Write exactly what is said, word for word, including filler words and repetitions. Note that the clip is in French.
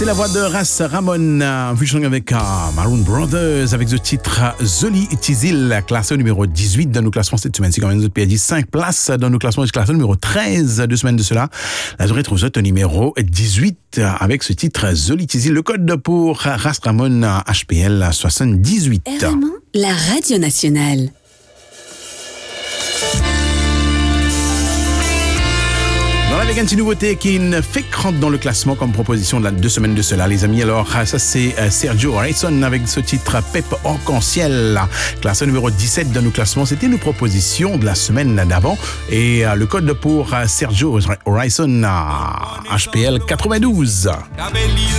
C'est la voix de Ras Ramon, en fusion avec uh, Maroon Brothers, avec le titre Zoli Tizil, classé au numéro dix-huit dans nos classements cette semaine. C'est quand même notre perdu cinq places dans nos classements, classé au numéro treize, deux semaines de cela. Là, je retrouve au numéro dix-huit avec ce titre Zoli Tizil. Le code pour Ras Ramon H P L soixante-dix-huit. R M A, la radio nationale. Dans la vegan, une nouveauté qui ne fait que rentrer dans le classement comme proposition de la deux semaines de cela, les amis. Alors, ça, c'est Sergio Harrison avec ce titre Pep Arc-en-Ciel, classé numéro dix-sept dans nos classements. C'était nos propositions de la semaine d'avant. Et le code pour Sergio Harrison H P L quatre-vingt-douze.